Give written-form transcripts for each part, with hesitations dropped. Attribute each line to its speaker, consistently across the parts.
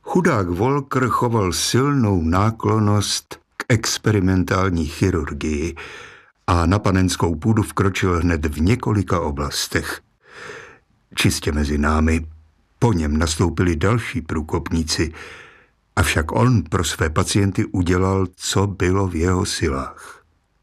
Speaker 1: Chudák Walker choval silnou náklonnost k experimentální chirurgii a na panenskou půdu vkročil hned v několika oblastech. Čistě mezi námi, po něm nastoupili další průkopníci, avšak on pro své pacienty udělal, co bylo v jeho silách.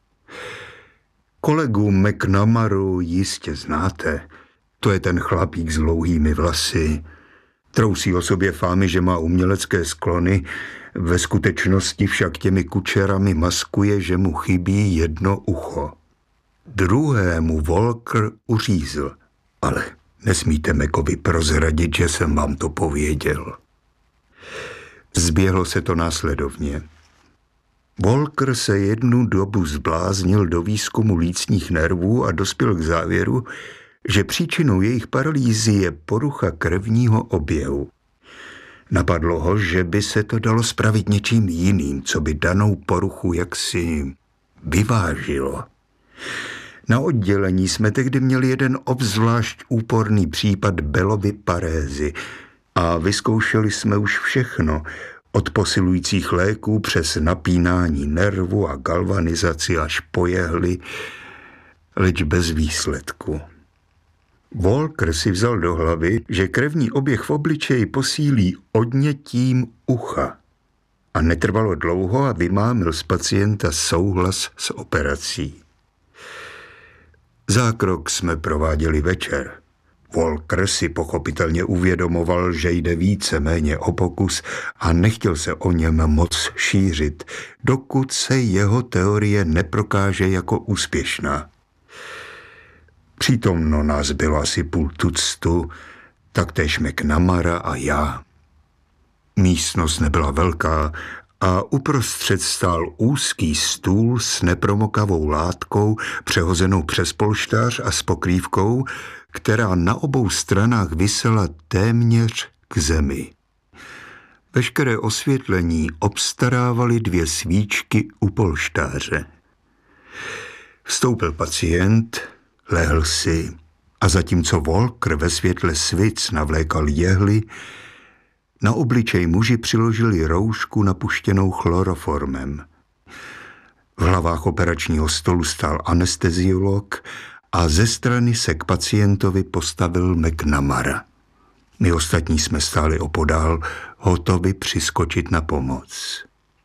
Speaker 1: Kolegu McNamaru jistě znáte. To je ten chlapík s dlouhými vlasy. Trousí o sobě fámy, že má umělecké sklony, ve skutečnosti však těmi kučerami maskuje, že mu chybí jedno ucho. Druhému Walker uřízl, ale nesmíte Macovi prozradit, že jsem vám to pověděl. Zběhlo se to následovně. Walker se jednu dobu zbláznil do výzkumu lícních nervů a dospěl k závěru, že příčinou jejich paralýzy je porucha krevního oběhu. Napadlo ho, že by se to dalo spravit něčím jiným, co by danou poruchu jaksi vyvážilo. Na oddělení jsme tehdy měli jeden obzvlášť úporný případ Bellovy parézy a vyzkoušeli jsme už všechno, od posilujících léků přes napínání nervu a galvanizaci až po jehly, leč bez výsledku. Walker si vzal do hlavy, že krevní oběh v obličeji posílí odnětím ucha. A netrvalo dlouho a vymámil z pacienta souhlas s operací. Zákrok jsme prováděli večer. Walker si pochopitelně uvědomoval, že jde víceméně o pokus a nechtěl se o něm moc šířit, dokud se jeho teorie neprokáže jako úspěšná. Přítomno nás bylo asi půl tuctu, taktéž McNamara a já. Místnost nebyla velká a uprostřed stál úzký stůl s nepromokavou látkou přehozenou přes polštář a s pokrývkou, která na obou stranách visela téměř k zemi. Veškeré osvětlení obstarávaly 2 svíčky u polštáře. Vstoupil pacient, lehl si a zatímco Walker ve světle svic navlékal jehly, na obličej muži přiložili roušku napuštěnou chloroformem. V hlavách operačního stolu stál anesteziolog a ze strany se k pacientovi postavil McNamara. My ostatní jsme stáli opodál, hotovi přiskočit na pomoc.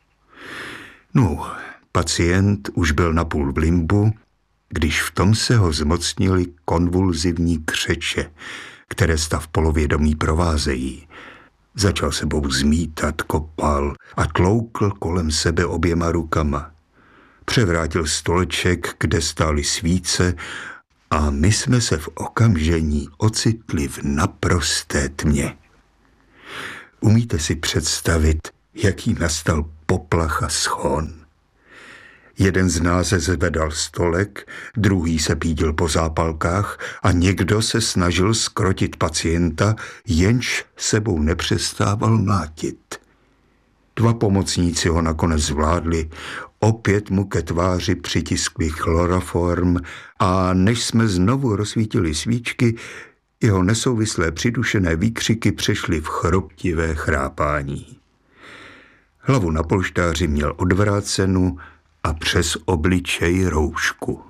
Speaker 1: Pacient už byl napůl v limbu, když v tom se ho zmocnili konvulzivní křeče, které stav polovědomí provázejí. Začal sebou zmítat, kopal a tloukl kolem sebe oběma rukama. Převrátil stoleček, kde stály svíce, a my jsme se v okamžení ocitli v naprosté tmě. Umíte si představit, jaký nastal poplach a schon? Jeden z nás zvedal stolek, druhý se pídil po zápalkách a někdo se snažil zkrotit pacienta, jenž sebou nepřestával mlátit. 2 pomocníci ho nakonec zvládli, opět mu ke tváři přitiskli chloroform a než jsme znovu rozsvítili svíčky, jeho nesouvislé přidušené výkřiky přešly v chroptivé chrápání. Hlavu na polštáři měl odvrácenou a přes obličej roušku.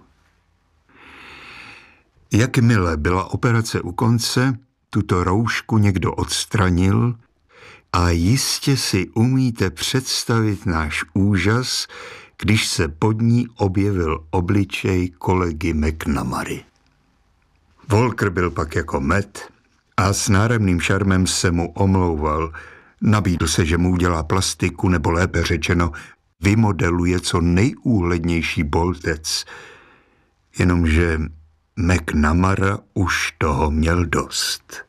Speaker 1: Jakmile byla operace u konce, tuto roušku někdo odstranil a jistě si umíte představit náš úžas, když se pod ní objevil obličej kolegy McNamary. Walker byl pak jako med a s náramným šarmem se mu omlouval. Nabídl se, že mu udělá plastiku, nebo lépe řečeno, vymodeluje co nejúhlednější boltec. Jenomže McNamara už toho měl dost.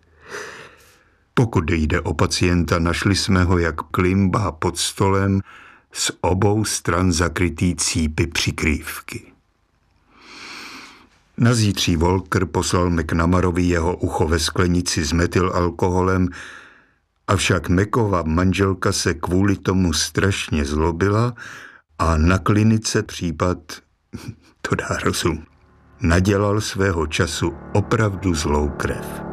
Speaker 1: Pokud jde o pacienta, našli jsme ho jak klimba pod stolem, z obou stran zakrytý cípy přikrývky. Nazítří Walker poslal McNamarovi jeho ucho ve sklenici s metylalkoholem, avšak Macova manželka se kvůli tomu strašně zlobila a na klinice případ, to dá rozum, nadělal svého času opravdu zlou krev.